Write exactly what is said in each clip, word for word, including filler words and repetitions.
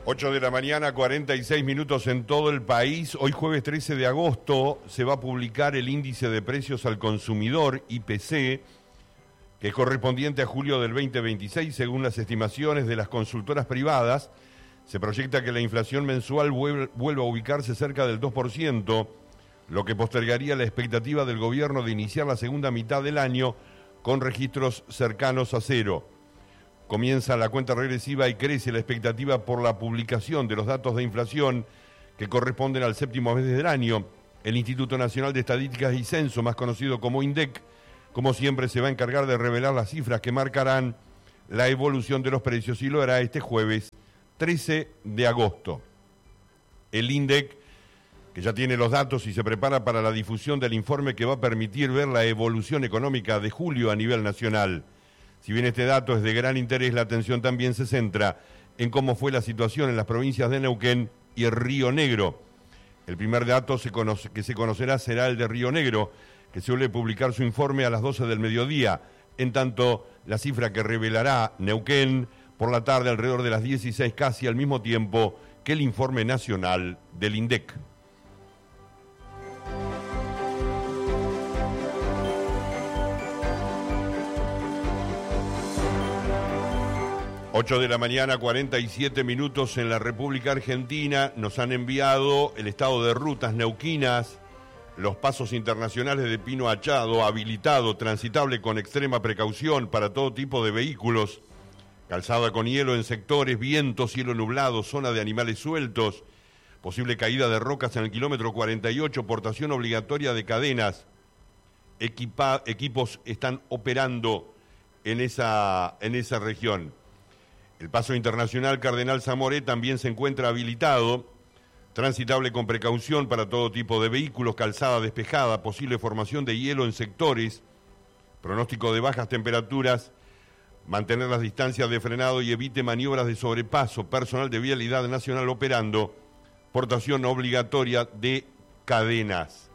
ocho de la mañana, cuarenta y seis minutos en todo el país. Hoy jueves trece de agosto se va a publicar el índice de precios al consumidor, I P C, que es correspondiente a julio del veinte veintiséis. Según las estimaciones de las consultoras privadas, se proyecta que la inflación mensual vuelva a ubicarse cerca del dos por ciento, lo que postergaría la expectativa del gobierno de iniciar la segunda mitad del año con registros cercanos a cero. Comienza la cuenta regresiva y crece la expectativa por la publicación de los datos de inflación que corresponden al séptimo mes del año. El Instituto Nacional de Estadísticas y Censo, más conocido como INDEC, como siempre se va a encargar de revelar las cifras que marcarán la evolución de los precios y lo hará este jueves trece de agosto. El INDEC, que ya tiene los datos y se prepara para la difusión del informe que va a permitir ver la evolución económica de julio a nivel nacional. Si bien este dato es de gran interés, la atención también se centra en cómo fue la situación en las provincias de Neuquén y Río Negro. El primer dato se conoce, que se conocerá será el de Río Negro, que suele publicar su informe a las doce del mediodía. En tanto, la cifra que revelará Neuquén por la tarde alrededor de las dieciséis, casi al mismo tiempo que el informe nacional del INDEC. ocho de la mañana, cuarenta y siete minutos en la República Argentina. Nos han enviado el estado de rutas neuquinas, los pasos internacionales de Pino Achado, habilitado, transitable con extrema precaución para todo tipo de vehículos, calzada con hielo en sectores, viento, cielo nublado, zona de animales sueltos, posible caída de rocas en el kilómetro cuarenta y ocho, portación obligatoria de cadenas. Equipa, equipos están operando en esa, en esa región. El paso internacional Cardenal Zamoré también se encuentra habilitado, transitable con precaución para todo tipo de vehículos, calzada despejada, posible formación de hielo en sectores, pronóstico de bajas temperaturas, mantener las distancias de frenado y evite maniobras de sobrepaso, personal de vialidad nacional operando, portación obligatoria de cadenas.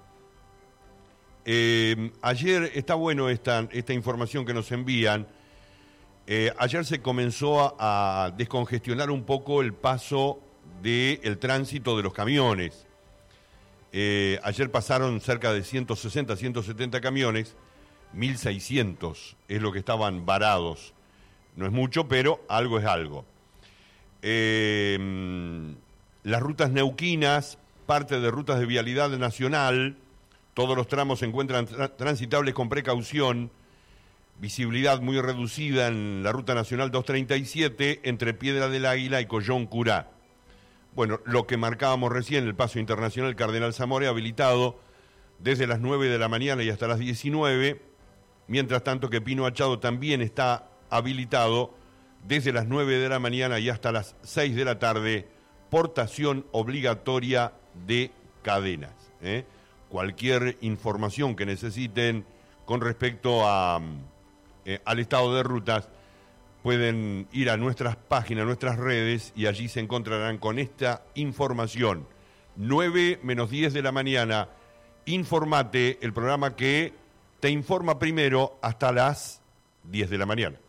Eh, ayer está bueno esta, esta información que nos envían. Eh, ayer se comenzó a, a descongestionar un poco el paso del tránsito de los camiones. Eh, ayer pasaron cerca de ciento sesenta, ciento setenta camiones, mil seiscientos es lo que estaban varados. No es mucho, pero algo es algo. Eh, las rutas neuquinas, parte de rutas de vialidad nacional, todos los tramos se encuentran tra- transitables con precaución. Visibilidad muy reducida en la Ruta Nacional doscientos treinta y siete entre Piedra del Águila y Collón Curá. Bueno, lo que marcábamos recién, el paso internacional Cardenal Zamoré habilitado desde las nueve de la mañana y hasta las diecinueve, mientras tanto que Pino Achado también está habilitado desde las nueve de la mañana y hasta las seis de la tarde, portación obligatoria de cadenas. ¿eh? Cualquier información que necesiten con respecto a... Eh, al estado de rutas, pueden ir a nuestras páginas, a nuestras redes, y allí se encontrarán con esta información. nueve menos diez de la mañana, Informate, el programa que te informa primero hasta las diez de la mañana.